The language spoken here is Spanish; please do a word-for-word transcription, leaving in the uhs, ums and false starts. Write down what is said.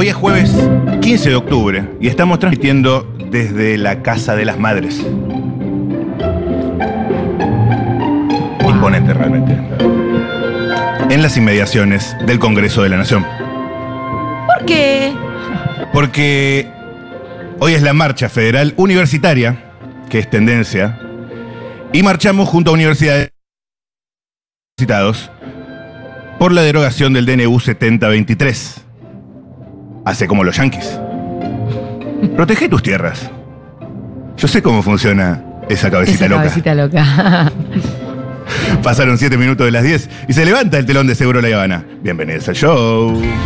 Hoy es jueves quince de octubre y estamos transmitiendo desde la Casa de las Madres. Imponente realmente. En las inmediaciones del Congreso de la Nación. ¿Por qué? Porque hoy es la marcha federal universitaria, que es tendencia, y marchamos junto a universidades citados por la derogación del D N U setenta veintitrés. Hace como los yanquis. Protege tus tierras. Yo sé cómo funciona esa cabecita Esa loca. cabecita loca. Pasaron siete minutos de las diez y se levanta el telón de Seguro La Habana. Bienvenidos al show.